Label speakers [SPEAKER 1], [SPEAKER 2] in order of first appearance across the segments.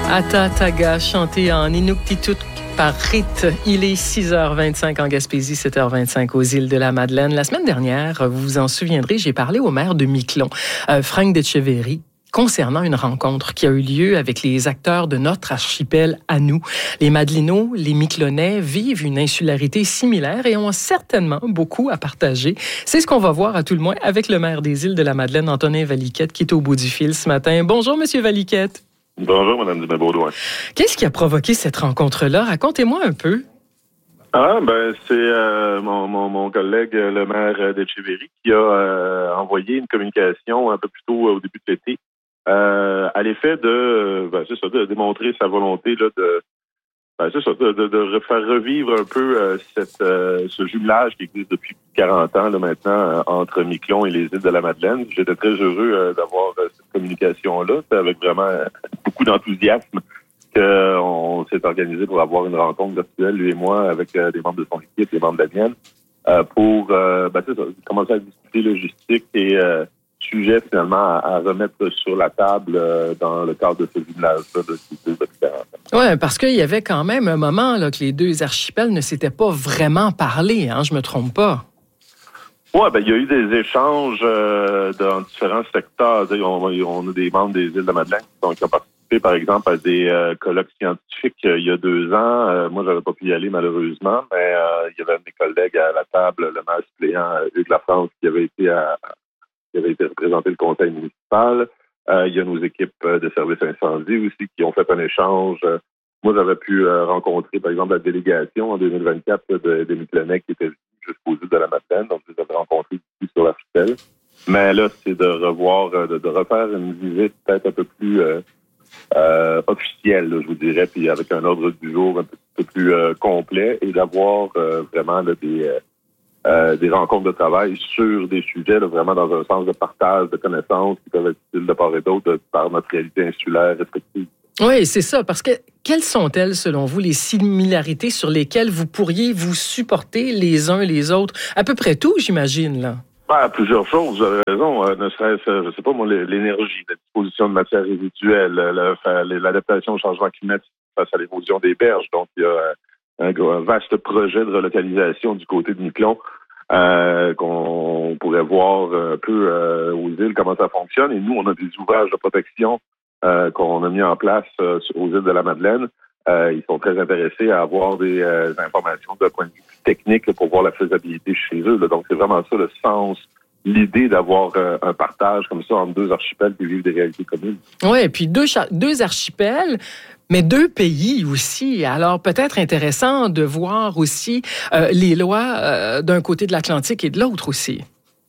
[SPEAKER 1] Atataga, chanté en Inuktitut par Rite. Il est 6h25 en Gaspésie, 7h25 aux îles de la Madeleine. La semaine dernière, vous vous en souviendrez, j'ai parlé au maire de Miquelon, Frank Detcheverry, concernant une rencontre qui a eu lieu avec les acteurs de notre archipel à nous. Les Madelinots, les Miquelonais vivent une insularité similaire et ont certainement beaucoup à partager. C'est ce qu'on va voir à tout le moins avec le maire des îles de la Madeleine, Antonin Valiquette, qui est au bout du fil ce matin. Bonjour, Monsieur Valiquette.
[SPEAKER 2] Bonjour, Mme Dumais-Baudouin.
[SPEAKER 1] Qu'est-ce qui a provoqué cette rencontre-là? Racontez-moi un peu.
[SPEAKER 2] C'est mon collègue, le maire d'Etcheverry, qui a envoyé une communication un peu plus tôt au début de l'été à l'effet de démontrer sa volonté là, de faire revivre un peu ce jumelage qui existe depuis 40 ans là, maintenant entre Miquelon et les îles de la Madeleine. J'étais très heureux d'avoir cette communication-là. C'est avec vraiment beaucoup d'enthousiasme qu'on s'est organisé pour avoir une rencontre virtuelle, lui et moi, avec des membres de son équipe, des membres de la mienne, pour commencer à discuter logistique et sujet finalement à remettre sur la table dans le cadre de ce jumelage-là depuis 40 ans.
[SPEAKER 1] Oui, parce qu'il y avait quand même un moment là, que les deux archipels ne s'étaient pas vraiment parlé, hein, je me trompe pas.
[SPEAKER 2] Oui, il y a eu des échanges dans différents secteurs. On a des membres des îles de la Madeleine qui ont participé, par exemple, à des colloques scientifiques il y a 2 ans. Moi, j'avais pas pu y aller, malheureusement, mais il y avait un de mes collègues à la table, le maire suppléant Hugues Lafrance, qui avait été représenté le conseil municipal. Il y a nos équipes de services incendie aussi qui ont fait un échange. Moi, j'avais pu rencontrer, par exemple, la délégation en 2024 des Miquelonais qui étaient venus jusqu'aux îles de la Madeleine. Donc, je les avais rencontrés ici sur l'archipel. Mais là, c'est de revoir, de refaire une visite peut-être un peu plus officielle, là, je vous dirais, puis avec un ordre du jour un peu plus complet et d'avoir vraiment là, des rencontres de travail sur des sujets là, vraiment dans un sens de partage de connaissances qui peuvent être utiles de part et d'autre par notre réalité insulaire respective.
[SPEAKER 1] Oui, c'est ça, parce que quelles sont-elles, selon vous, les similarités sur lesquelles vous pourriez vous supporter les uns les autres? À peu près tout, j'imagine, là.
[SPEAKER 2] Plusieurs choses, vous avez raison. Ne serait-ce, je sais pas moi, l'énergie, la disposition de matières résiduelles, l'adaptation au changement climatique face à l'érosion des berges. Donc, il y a un vaste projet de relocalisation du côté de Miquelon qu'on pourrait voir un peu aux îles comment ça fonctionne. Et nous, on a des ouvrages de protection qu'on a mis en place aux îles de la Madeleine. Ils sont très intéressés à avoir des informations d'un point de vue plus technique là, pour voir la faisabilité chez eux. Là. Donc, c'est vraiment ça le sens, l'idée d'avoir un partage comme ça entre 2 archipels qui vivent des réalités communes.
[SPEAKER 1] Oui, et puis deux archipels, mais 2 pays aussi. Alors, peut-être intéressant de voir aussi les lois d'un côté de l'Atlantique et de l'autre aussi.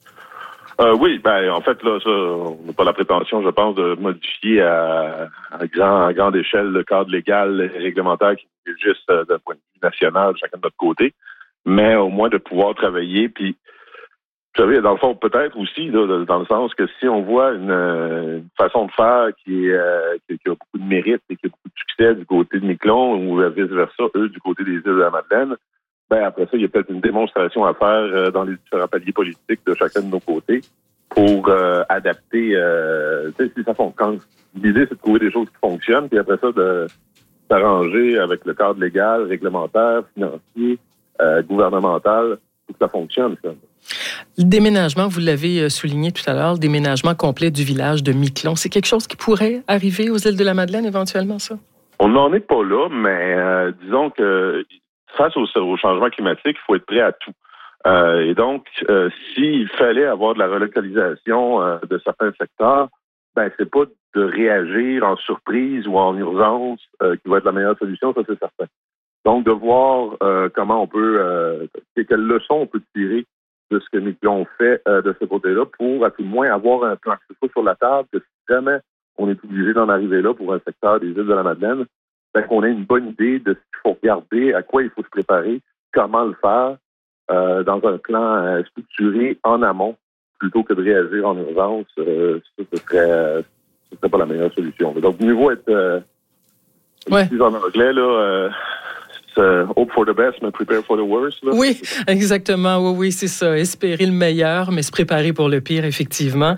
[SPEAKER 2] Oui, en fait, là, ça, on n'a pas la prétention, je pense, de modifier à grande échelle le cadre légal et réglementaire qui est juste d'un point de vue national, chacun de notre côté, mais au moins de pouvoir travailler. Puis, vous savez, dans le fond, peut-être aussi, là, dans le sens que si on voit une façon de faire qui a beaucoup de mérite et qui a beaucoup de succès du côté de Miquelon ou vice-versa, eux, du côté des îles de la Madeleine, après ça, il y a peut-être une démonstration à faire dans les différents paliers politiques de chacun de nos côtés pour adapter, si ça fonctionne. L'idée, c'est de trouver des choses qui fonctionnent, puis après ça, de s'arranger avec le cadre légal, réglementaire, financier, gouvernemental, pour que ça fonctionne. Ça.
[SPEAKER 1] Le déménagement, vous l'avez souligné tout à l'heure, le déménagement complet du village de Miquelon, c'est quelque chose qui pourrait arriver aux îles de la Madeleine éventuellement, ça?
[SPEAKER 2] On n'en est pas là, mais disons que face au changement climatique, il faut être prêt à tout. Et donc, s'il fallait avoir de la relocalisation de certains secteurs, c'est pas de réagir en surprise ou en urgence qui va être la meilleure solution, ça c'est certain. Donc, de voir comment on peut, quelles leçons on peut tirer de ce que Miquelon fait de ce côté-là pour, à tout le moins, avoir un plan que ce soit sur la table, que si jamais on est obligé d'en arriver là pour un secteur des îles de la Madeleine, qu'on ait une bonne idée de ce qu'il faut regarder, à quoi il faut se préparer, comment le faire dans un plan structuré en amont, plutôt que de réagir en urgence. Ce serait pas la meilleure solution. Donc, mieux vaut être plus en anglais, là, hope for the best, mais prepare for the worst. Là.
[SPEAKER 1] Oui, exactement. Oui, c'est ça. Espérer le meilleur, mais se préparer pour le pire, effectivement.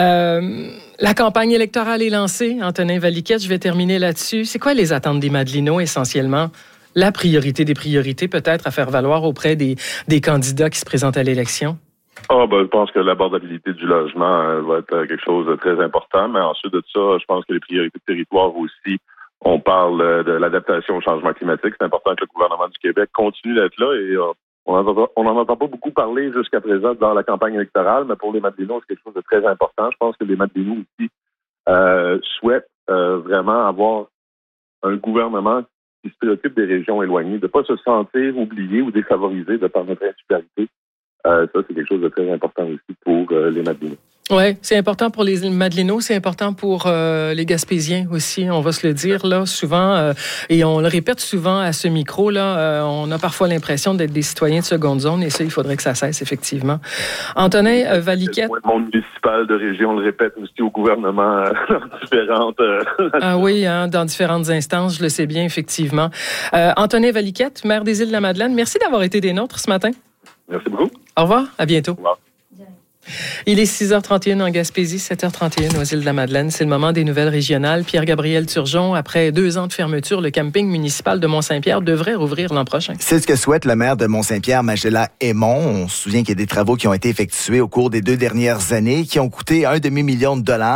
[SPEAKER 1] La campagne électorale est lancée. Antonin Valiquette, je vais terminer là-dessus. C'est quoi les attentes des Madelinots, essentiellement? La priorité des priorités, peut-être, à faire valoir auprès des candidats qui se présentent à l'élection?
[SPEAKER 2] Je pense que l'abordabilité du logement va être quelque chose de très important. Mais ensuite de ça, je pense que les priorités de territoire aussi, on parle de l'adaptation au changement climatique. C'est important que le gouvernement du Québec continue d'être là et on n'en entend pas beaucoup parler jusqu'à présent dans la campagne électorale, mais pour les Madelinots, c'est quelque chose de très important. Je pense que les Madelinots aussi souhaitent vraiment avoir un gouvernement qui se préoccupe des régions éloignées, de ne pas se sentir oublié ou défavorisé de par notre insularité. Ça, c'est quelque chose de très important aussi pour les Madelinots.
[SPEAKER 1] Oui, c'est important pour les Madelinots, c'est important pour les Gaspésiens aussi, on va se le dire là souvent, et on le répète souvent à ce micro, là, on a parfois l'impression d'être des citoyens de seconde zone, et ça, il faudrait que ça cesse, effectivement. Antonin Valiquette.
[SPEAKER 2] Le monde municipal de région, on le répète aussi au gouvernement dans différentes...
[SPEAKER 1] oui, dans différentes instances, je le sais bien, effectivement. Antonin Valiquette, maire des Îles-de-la-Madeleine, merci d'avoir été des nôtres ce matin.
[SPEAKER 2] Merci beaucoup.
[SPEAKER 1] Au revoir, à bientôt.
[SPEAKER 2] Au revoir.
[SPEAKER 1] Il est 6h31 en Gaspésie, 7h31 aux Îles-de-la-Madeleine. C'est le moment des nouvelles régionales. Pierre-Gabriel Turgeon, après 2 ans de fermeture, le camping municipal de Mont-Saint-Pierre devrait rouvrir l'an prochain.
[SPEAKER 3] C'est ce que souhaite le maire de Mont-Saint-Pierre, Magella Aymon. On se souvient qu'il y a des travaux qui ont été effectués au cours des 2 dernières années qui ont coûté $1,5 million.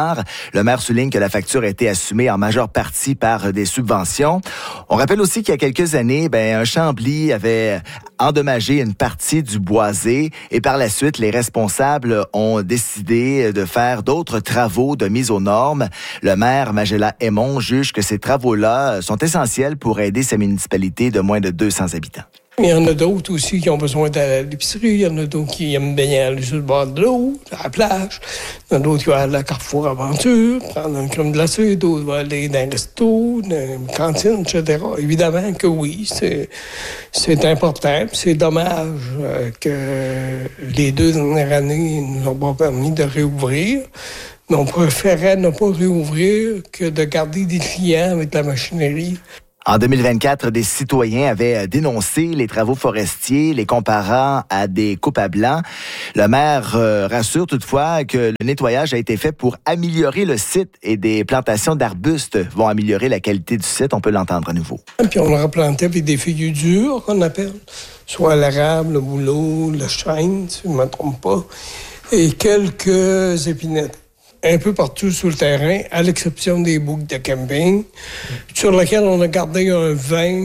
[SPEAKER 3] Le maire souligne que la facture a été assumée en majeure partie par des subventions. On rappelle aussi qu'il y a quelques années, un Chambly avait endommagé une partie du boisé et par la suite, les responsables ont décidé de faire d'autres travaux de mise aux normes. Le maire, Magella Aymon, juge que ces travaux-là sont essentiels pour aider sa municipalité de moins de 200 habitants.
[SPEAKER 4] Il y en a d'autres aussi qui ont besoin d'aller à l'épicerie. Il y en a d'autres qui aiment bien aller sur le bord de l'eau, à la plage. Il y en a d'autres qui vont aller à la Carrefour Aventure, prendre un crème glacée. D'autres vont aller dans un resto, dans une cantine, etc. Évidemment que oui, c'est important. C'est dommage que les 2 dernières années ne nous ont pas permis de réouvrir. Mais on préférait ne pas réouvrir que de garder des clients avec la machinerie.
[SPEAKER 3] En 2024, des citoyens avaient dénoncé les travaux forestiers, les comparant à des coupes à blanc. Le maire rassure toutefois que le nettoyage a été fait pour améliorer le site et des plantations d'arbustes vont améliorer la qualité du site. On peut l'entendre à nouveau.
[SPEAKER 4] Puis on le replantait avec des feuillus durs qu'on appelle, soit l'érable, le bouleau, le chêne, si je ne me trompe pas, et quelques épinettes. Un peu partout sur le terrain, à l'exception des boucles de camping, sur lesquelles on a gardé un 20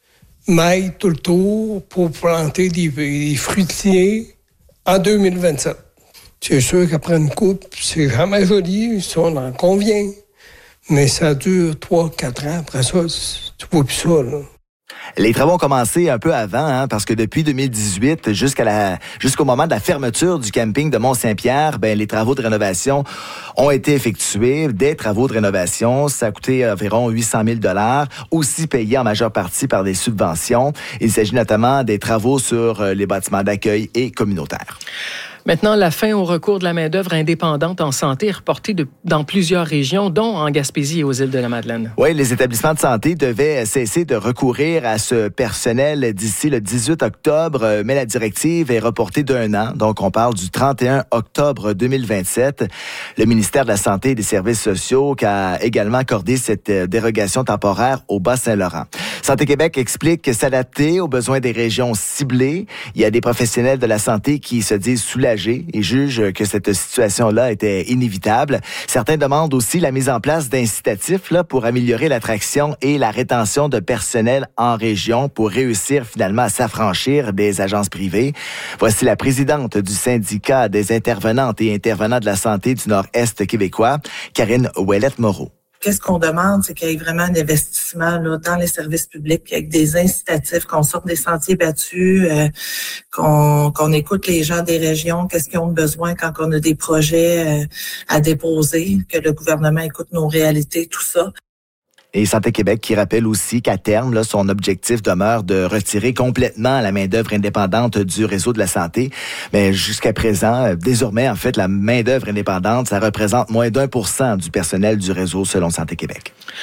[SPEAKER 4] mètres tout le tour pour planter des fruitiers en 2027. C'est sûr qu'après une coupe, c'est jamais joli, ça on en convient, mais ça dure 3-4 ans. Après ça, tu vois plus ça, là.
[SPEAKER 3] Les travaux ont commencé un peu avant, parce que depuis 2018 jusqu'au moment de la fermeture du camping de Mont-Saint-Pierre, les travaux de rénovation ont été effectués. Des travaux de rénovation, ça a coûté environ $800 000, aussi payés en majeure partie par des subventions. Il s'agit notamment des travaux sur les bâtiments d'accueil et communautaires.
[SPEAKER 1] Maintenant, la fin au recours de la main-d'œuvre indépendante en santé est reportée dans plusieurs régions, dont en Gaspésie et aux Îles-de-la-Madeleine.
[SPEAKER 3] Oui, les établissements de santé devaient cesser de recourir à ce personnel d'ici le 18 octobre, mais la directive est reportée d'1 an. Donc, on parle du 31 octobre 2027. Le ministère de la Santé et des Services sociaux a également accordé cette dérogation temporaire au Bas-Saint-Laurent. Santé Québec explique s'adapter aux besoins des régions ciblées. Il y a des professionnels de la santé qui se disent soulagés et jugent que cette situation-là était inévitable. Certains demandent aussi la mise en place d'incitatifs pour améliorer l'attraction et la rétention de personnel en région pour réussir finalement à s'affranchir des agences privées. Voici la présidente du syndicat des intervenantes et intervenants de la santé du Nord-Est québécois, Karine Ouellette-Moreau.
[SPEAKER 5] Qu'est-ce qu'on demande, c'est qu'il y ait vraiment un investissement là, dans les services publics, avec des incitatifs, qu'on sorte des sentiers battus, qu'on écoute les gens des régions, qu'est-ce qu'ils ont besoin quand on a des projets à déposer, que le gouvernement écoute nos réalités, tout ça.
[SPEAKER 3] Et Santé Québec qui rappelle aussi qu'à terme, son objectif demeure de retirer complètement la main-d'œuvre indépendante du réseau de la santé. Mais jusqu'à présent, désormais, en fait, la main-d'œuvre indépendante, ça représente moins d'1% du personnel du réseau selon Santé Québec.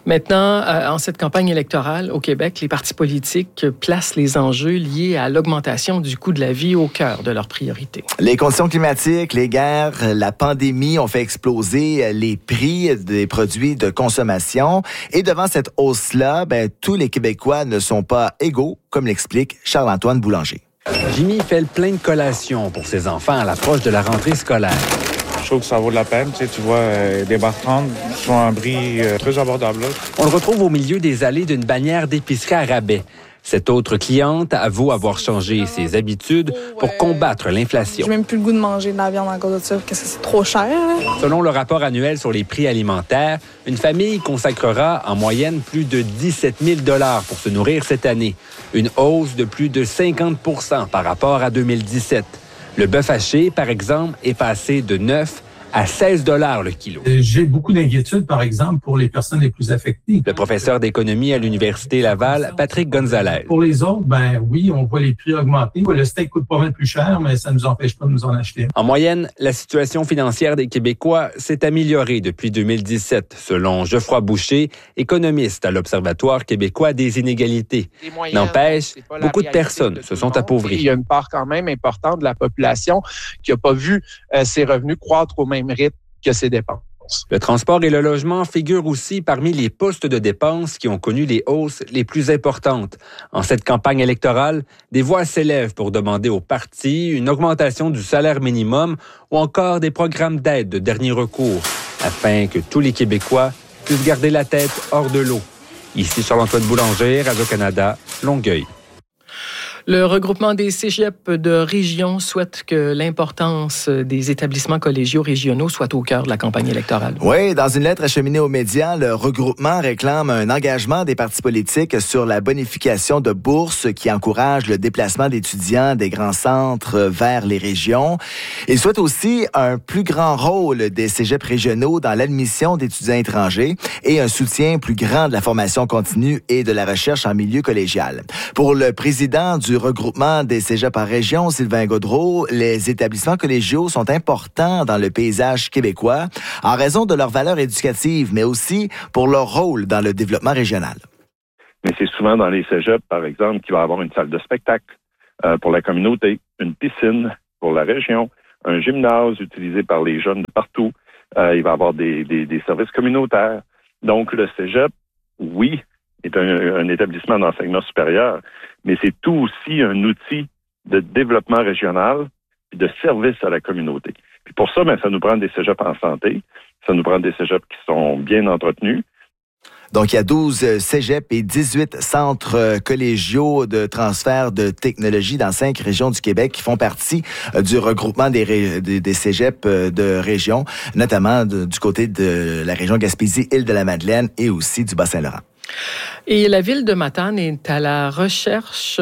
[SPEAKER 1] Maintenant, en cette campagne électorale au Québec, les partis politiques placent les enjeux liés à l'augmentation du coût de la vie au cœur de leurs priorités.
[SPEAKER 3] Les conditions climatiques, les guerres, la pandémie ont fait exploser les prix des produits de consommation. Et devant cette hausse-là, tous les Québécois ne sont pas égaux, comme l'explique Charles-Antoine Boulanger.
[SPEAKER 6] Jimmy fait le plein de collations pour ses enfants à l'approche de la rentrée scolaire.
[SPEAKER 7] Je trouve que ça vaut de la peine. Tu vois, des barres 30 sont à un prix très abordable. Là.
[SPEAKER 6] On le retrouve au milieu des allées d'une bannière d'épicerie à rabais. Cette autre cliente avoue avoir changé ses habitudes pour combattre l'inflation.
[SPEAKER 8] J'ai même plus le goût de manger de la viande à cause de ça, parce que c'est trop cher.
[SPEAKER 6] Selon le rapport annuel sur les prix alimentaires, une famille consacrera en moyenne plus de 17 000 $ pour se nourrir cette année. Une hausse de plus de 50 % par rapport à 2017. Le bœuf haché, par exemple, est passé de 9 à 16 $ le kilo.
[SPEAKER 9] J'ai beaucoup d'inquiétudes, par exemple, pour les personnes les plus affectées.
[SPEAKER 6] Le professeur d'économie à l'Université Laval, Patrick Gonzalez.
[SPEAKER 9] Pour les autres, oui, on voit les prix augmenter. Le steak coûte pas mal plus cher, mais ça ne nous empêche pas de nous en acheter.
[SPEAKER 6] En moyenne, la situation financière des Québécois s'est améliorée depuis 2017, selon Geoffroy Boucher, économiste à l'Observatoire québécois des inégalités. N'empêche, beaucoup de personnes se sont appauvries.
[SPEAKER 10] Il y a une part quand même importante de la population qui n'a pas vu ses revenus croître au même rythme que ses dépenses.
[SPEAKER 6] Le transport et le logement figurent aussi parmi les postes de dépenses qui ont connu les hausses les plus importantes. En cette campagne électorale, des voix s'élèvent pour demander aux partis une augmentation du salaire minimum ou encore des programmes d'aide de dernier recours, afin que tous les Québécois puissent garder la tête hors de l'eau. Ici Charles-Antoine Boulanger, Radio-Canada, Longueuil.
[SPEAKER 1] Le regroupement des cégeps de région souhaite que l'importance des établissements collégiaux régionaux soit au cœur de la campagne électorale.
[SPEAKER 3] Oui, dans une lettre acheminée aux médias, le regroupement réclame un engagement des partis politiques sur la bonification de bourses qui encourage le déplacement d'étudiants des grands centres vers les régions. Il souhaite aussi un plus grand rôle des cégeps régionaux dans l'admission d'étudiants étrangers et un soutien plus grand de la formation continue et de la recherche en milieu collégial. Pour le président du regroupement des cégeps en région, Sylvain Gaudreault, les établissements collégiaux sont importants dans le paysage québécois en raison de leur valeur éducative, mais aussi pour leur rôle dans le développement régional.
[SPEAKER 2] Mais c'est souvent dans les cégeps, par exemple, qu'il va y avoir une salle de spectacle pour la communauté, une piscine pour la région, un gymnase utilisé par les jeunes de partout. Il va y avoir des services communautaires. Donc, le cégep, oui, est un établissement d'enseignement supérieur, mais c'est tout aussi un outil de développement régional et de service à la communauté. Puis pour ça, ça nous prend des cégeps en santé, ça nous prend des cégeps qui sont bien entretenus.
[SPEAKER 3] Donc, il y a 12 cégeps et 18 centres collégiaux de transfert de technologie dans 5 régions du Québec qui font partie du regroupement des cégeps de région, notamment du côté de la région Gaspésie, Île-de-la-Madeleine et aussi du Bas-Saint-Laurent.
[SPEAKER 1] Et la ville de Matane est à la recherche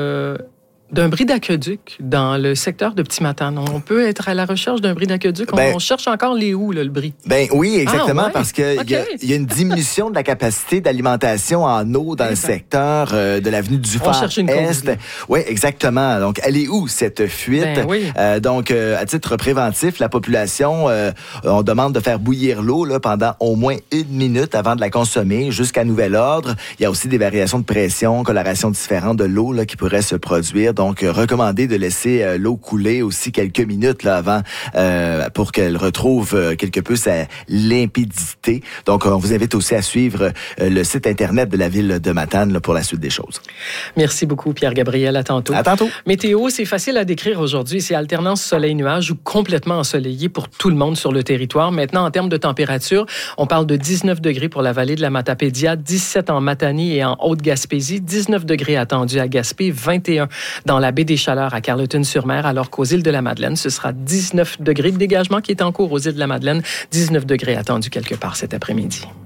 [SPEAKER 1] d'un bris d'aqueduc dans le secteur de Petit-Matane. On peut être à la recherche d'un bris d'aqueduc. On cherche encore les où, là, le bris?
[SPEAKER 3] Oui, exactement, parce qu'il y a une diminution de la capacité d'alimentation en eau dans le secteur de l'avenue du Phare-Est. Oui, exactement. Donc, elle est où, cette fuite? Donc, à titre préventif, la population, on demande de faire bouillir l'eau pendant au moins 1 minute avant de la consommer jusqu'à nouvel ordre. Il y a aussi des variations de pression, coloration différentes de l'eau qui pourraient se produire. Donc, recommandé de laisser l'eau couler aussi quelques minutes avant pour qu'elle retrouve quelque peu sa limpidité. Donc, on vous invite aussi à suivre le site Internet de la ville de Matane pour la suite des choses.
[SPEAKER 1] Merci beaucoup, Pierre-Gabriel. À tantôt.
[SPEAKER 3] À tantôt.
[SPEAKER 1] Météo, c'est facile à décrire aujourd'hui. C'est alternance soleil-nuage ou complètement ensoleillé pour tout le monde sur le territoire. Maintenant, en termes de température, on parle de 19 degrés pour la vallée de la Matapédia, 17 en Matanie et en Haute-Gaspésie, 19 degrés attendus à Gaspé, 21 dans la baie des Chaleurs à Carleton-sur-Mer, alors qu'aux îles de la Madeleine, ce sera 19 degrés de dégagement qui est en cours aux îles de la Madeleine, 19 degrés attendus quelque part cet après-midi.